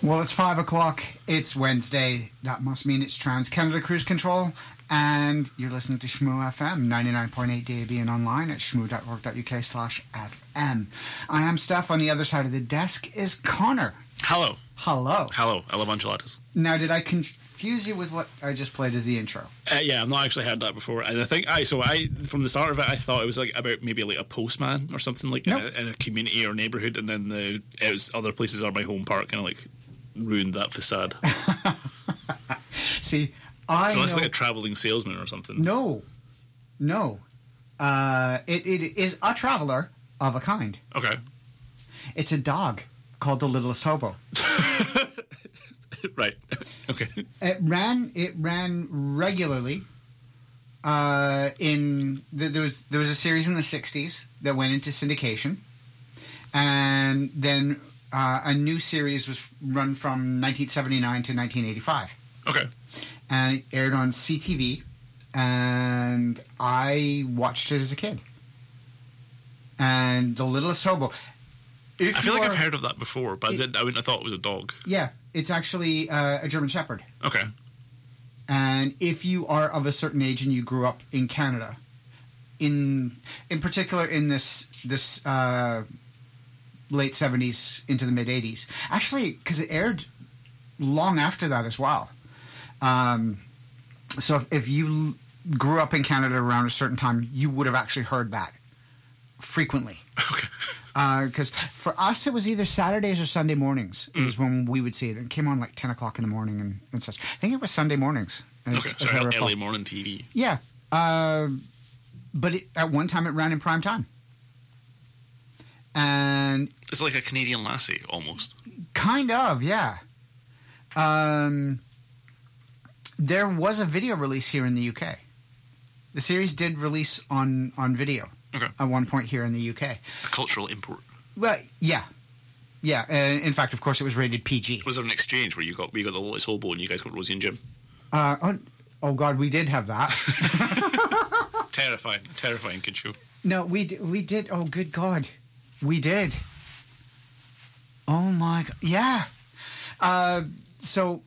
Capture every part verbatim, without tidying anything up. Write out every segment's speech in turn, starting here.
Well, it's five o'clock. It's Wednesday. That must mean it's Trans Canada Cruise Control. And you're listening to Shmoo F M, ninety-nine point eight D A B and online at shmoo.org.uk slash FM. I am Steph. On the other side of the desk is Connor. Hello. Hello. Hello. I love enchiladas. Now, did I confuse you with what I just played as the intro? Uh, yeah, I've not actually heard that before. And I think, I so I from the start of it, I thought it was like about maybe like a postman or something like nope. in, a, in a community or neighbourhood. And then the it was other places are my home park kind of like ruined that facade. See, I So it's know... like a travelling salesman or something. No. No. Uh, it, it is a traveller of a kind. Okay. It's a dog called the Littlest Hobo. Right. Okay. It ran. It ran regularly. Uh, in the, there was there was a series in the sixties that went into syndication, and then uh, a new series was run from nineteen seventy-nine to nineteen eighty-five. Okay. And it aired on C T V, and I watched it as a kid. And the Littlest Hobo. If I feel like are, I've heard of that before, but it, I, didn't, I wouldn't have thought it was a dog. Yeah, it's actually uh, a German Shepherd. Okay. And if you are of a certain age and you grew up in Canada, in in particular in this this uh, late seventies into the mid eighties, actually, because it aired long after that as well. Um, so if, if you grew up in Canada around a certain time, you would have actually heard that frequently. Okay. Because uh, for us, it was either Saturdays or Sunday mornings. It mm. was when we would see it. It came on like ten o'clock in the morning and, and such. I think it was Sunday mornings. As, Okay, as so I early morning T V. Yeah. Uh, but it, at one time, it ran in prime time. And it's like a Canadian Lassie, almost. Kind of, yeah. Um, there was a video release here in the U K. The series did release on, on video. Okay. At one point here in the U K. A cultural import. Well, yeah. Yeah. Uh, in fact, of course, it was rated P G. Was there an exchange where you got we got the Littlest Hobo and you guys got Rosie and Jim? Uh, oh, oh, God, we did have that. Terrifying. Terrifying kid show. No, we, d- we did. Oh, good God. We did. Oh, my God. Yeah. Uh, so,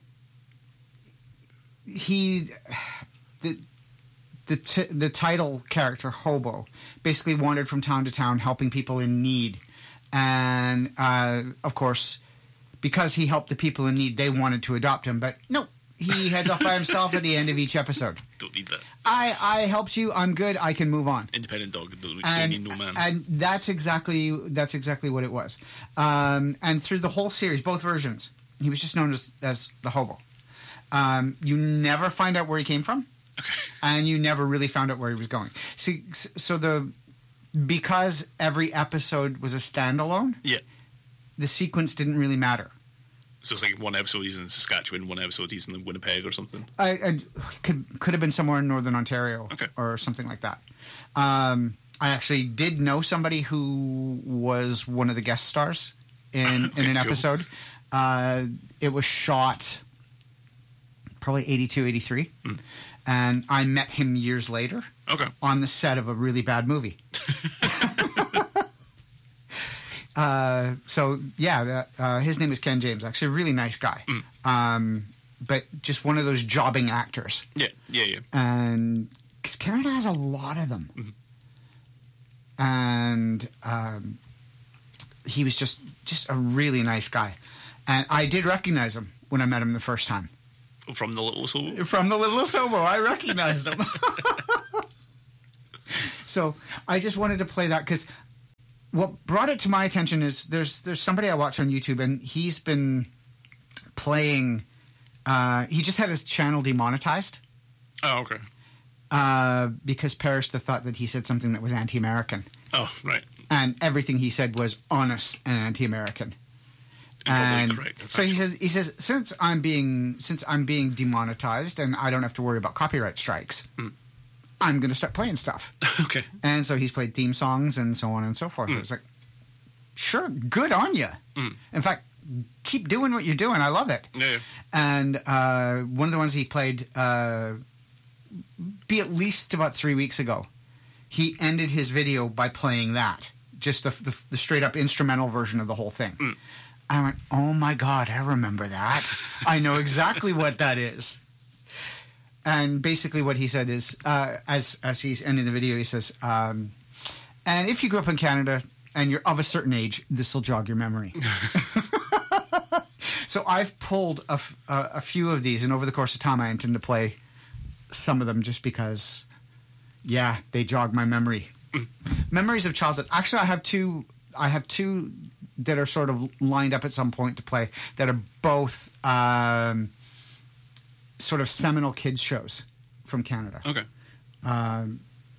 he... The, the, t- the title character, Hobo, basically wandered from town to town helping people in need. And, uh, of course, because he helped the people in need, they wanted to adopt him. But, no, he heads off by himself at the end of each episode. Don't need that. I, I helped you. I'm good. I can move on. Independent dog. Don't, and, don't need no man. And that's exactly that's exactly what it was. Um, and through the whole series, both versions, he was just known as, as the Hobo. Um, you never find out where he came from. Okay. And you never really found out where he was going. See, so the because every episode was a standalone, yeah, the sequence didn't really matter. So it's like one episode he's in Saskatchewan, one episode he's in Winnipeg or something. I, I could could have been somewhere in Northern Ontario, okay. or something like that. Um, I actually did know somebody who was one of the guest stars in okay, in an cool. episode. Uh, it was shot probably eighty-two, eighty-three. Mm. And I met him years later okay. on the set of a really bad movie. uh, so, yeah, uh, his name is Ken James. Actually, a really nice guy. Mm. Um, but just one of those jobbing actors. Yeah, yeah, yeah. And because Canada has a lot of them. Mm-hmm. And um, he was just, just a really nice guy. And I did recognize him when I met him the first time. From the Littlest Hobo? From the Littlest Hobo. I recognized him. So I just wanted to play that because what brought it to my attention is there's there's somebody I watch on YouTube and he's been playing... Uh, he just had his channel demonetized. Oh, okay. Uh, because Parrish thought that he said something that was anti-American. Oh, right. And everything he said was honest and anti-American. And correct, so he says, he says, since I'm being since I'm being demonetized and I don't have to worry about copyright strikes, mm. I'm going to start playing stuff. Okay. And so he's played theme songs and so on and so forth. Mm. It's like, sure, good on you. Mm. In fact, keep doing what you're doing. I love it. Yeah. And uh, one of the ones he played, uh, be at least about three weeks ago, he ended his video by playing that, just the, the, the straight up instrumental version of the whole thing. Mm. I went, oh my God, I remember that. I know exactly what that is. And basically what he said is, uh, as as he's ending the video, he says, um, and if you grew up in Canada and you're of a certain age, this will jog your memory. So I've pulled a, f- a, a few of these, and over the course of time I intend to play some of them just because, yeah, they jog my memory. Mm. Memories of childhood. Actually, I have two. I have two that are sort of lined up at some point to play that are both um, sort of seminal kids shows from Canada. Okay. Um,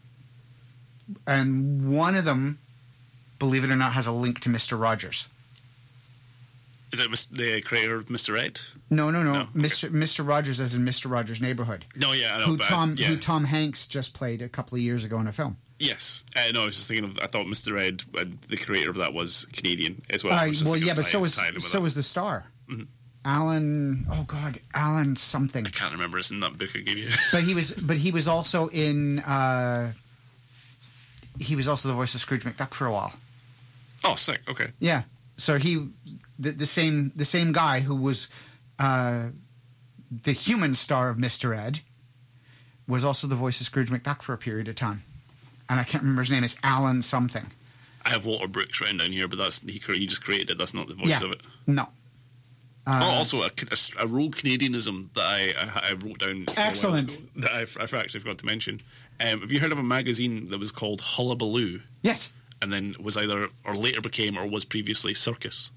and one of them, believe it or not, has a link to Mister Rogers. Is it the creator of Mister Ed? No, no, no. no? Okay. Mister Mister Rogers, as in Mister Rogers' Neighborhood. No, yeah, I know. Who but Tom I, yeah. who Tom Hanks just played a couple of years ago in a film. Yes, uh, no, I was just thinking of. I thought Mister Ed, uh, the creator of that, was Canadian as well. Uh, well, yeah, but tie, so was so that. was the star, mm-hmm. Alan. Oh God, Alan something. I can't remember. It's in that book I gave you. But he was, but he was also in. Uh, he was also the voice of Scrooge McDuck for a while. Oh, sick. Okay. Yeah, so he, the, the same, the same guy who was, uh, the human star of Mister Ed, was also the voice of Scrooge McDuck for a period of time, and I can't remember his name. It's Alan something. I have Walter Brooks written down here, but that's he, he just created it. That's not the voice Yeah. of it. No. Uh, oh, also a, a, a rogue Canadianism that I, I, I wrote down. Excellent. That I, I actually forgot to mention. Um, have you heard of a magazine that was called Hullabaloo? Yes. And then was either, or later became, or was previously Circus?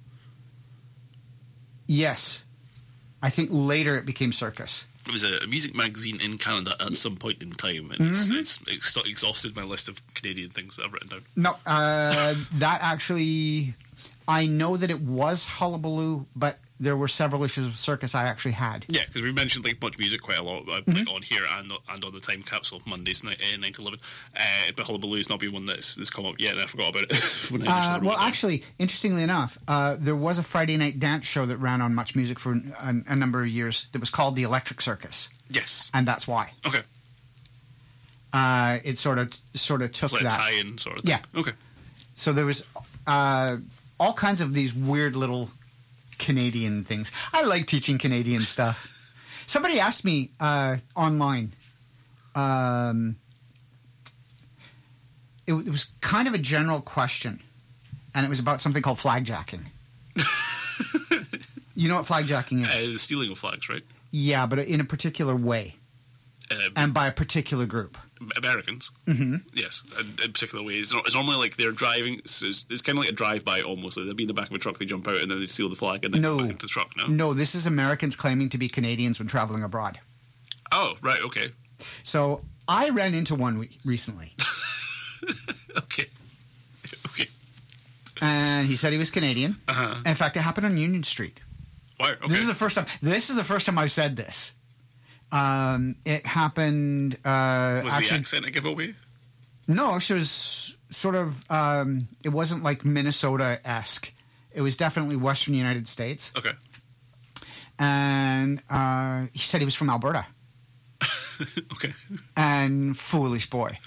Yes. I think later it became Circus. It was a, a music magazine in Canada at some point in time, and Mm-hmm. it's, it's, it's exhausted my list of Canadian things that I've written down. No, uh, that actually, I know that it was Hullabaloo, but there were several issues of Circus I actually had. Yeah, because we mentioned like much music quite a lot, uh, Mm-hmm. like on here and and on the Time Capsule Mondays ni- uh, nine to eleven. Uh, but Hullabaloo's not been one that's, that's come up yet, and I forgot about it. when I Uh, just wrote well, it down. actually, interestingly enough, uh, there was a Friday night dance show that ran on Much Music for a, a number of years that was called The Electric Circus, yes, and that's why. okay, Uh, it sort of sort of took it's like a that. tie-in sort of thing. Yeah. Okay. So there was uh, all kinds of these weird little Canadian things. I like teaching Canadian stuff. Somebody asked me uh, online. Um, it, it was kind of a general question, and it was about something called flagjacking. You know what flagjacking is? Uh, the stealing of flags, right? Yeah, but in a particular way, Uh, and by a particular group. Americans, Mm-hmm. yes, in, in particular ways. It's normally like they're driving. It's, it's, it's kind of like a drive-by almost. Like they'll be in the back of a truck, they jump out, and then they steal the flag, and then No. go back into the truck. No. No, this is Americans claiming to be Canadians when traveling abroad. Oh, right. Okay. So I ran into one we- recently. Okay. Okay. And he said he was Canadian. Uh-huh. In fact, it happened on Union Street. Why? Okay. This is the first time. This is the first time I've said this. Um, it happened. Uh, was actually, the accent a giveaway? no, she was sort of. Um, it wasn't like Minnesota esque. It was definitely Western United States. Okay. And uh, he said he was from Alberta. Okay. And foolish boy.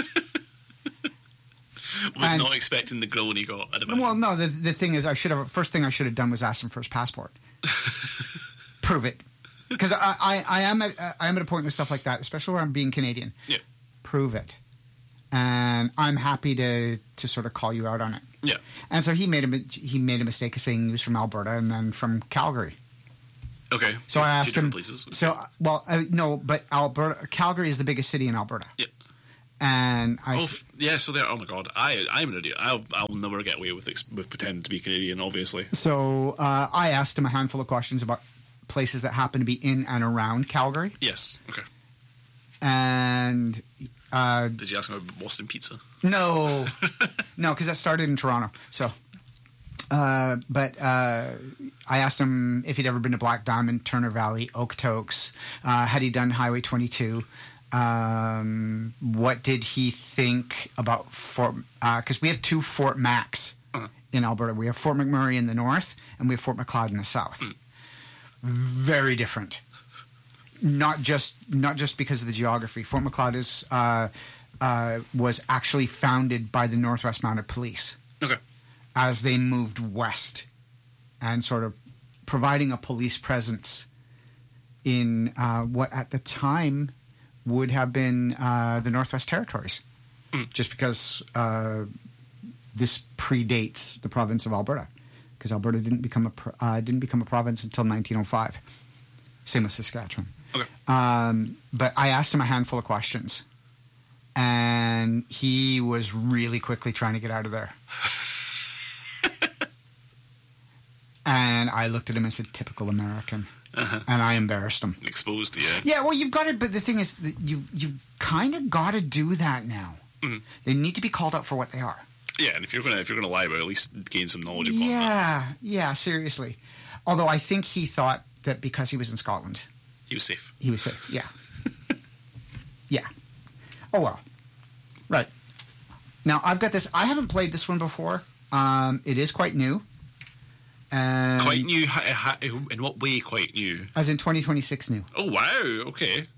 Was And- not expecting the grill when he got. I'd imagine. Well, no. The the thing is, I should have. First thing I should have done was ask him for his passport. Prove it. Because I, I, I am at I am at a point with stuff like that, especially where I'm being Canadian. Yeah. Prove it, and I'm happy to to sort of call you out on it. Yeah. And so he made a he made a mistake of saying he was from Alberta and then from Calgary. Okay. So two, I two asked him. different places. So well, uh, no, but Alberta Calgary is the biggest city in Alberta. Yeah. And I Oh, s- f- yeah. So there. Oh my God. I I'm an idiot. I'll I'll never get away with ex- with pretending to be Canadian. Obviously. so uh, I asked him a handful of questions about places that happen to be in and around Calgary, Yes. Okay. and uh, Did you ask him about Boston pizza? no, no, because that started in Toronto. So, uh, but uh, I asked him if he'd ever been to Black Diamond, Turner Valley, Okotoks. Uh, had he done Highway twenty-two? Um, what did he think about Fort? Because we have two Fort Macs Uh-huh. in Alberta. We have Fort McMurray in the north, and we have Fort Macleod in the south. Very different. Not just not just because of the geography. Fort Macleod is uh, uh, was actually founded by the Northwest Mounted Police Okay. as they moved west and sort of providing a police presence in uh, what at the time would have been uh, the Northwest Territories, mm. just because uh, this predates the province of Alberta, because Alberta didn't become a pro- uh, didn't become a province until nineteen oh five. Same with Saskatchewan. Okay. Um, but I asked him a handful of questions, and he was really quickly trying to get out of there. And I looked at him and said, "Typical American." Uh-huh. And I embarrassed him. Exposed, yeah. Yeah, well, you've got to, but the thing is, that you've, you've kind of got to do that now. Mm-hmm. They need to be called out for what they are. Yeah, and if you're gonna if you're gonna lie about it, at least gain some knowledge upon yeah, that. Yeah, seriously. Although I think he thought that because he was in Scotland, he was safe. He was safe. Yeah. Yeah. Oh well. Right. Now I've got this. I haven't played this one before. Um, it is quite new. Um, quite new? In what way quite new? As in twenty twenty-six new. Oh, wow. Okay.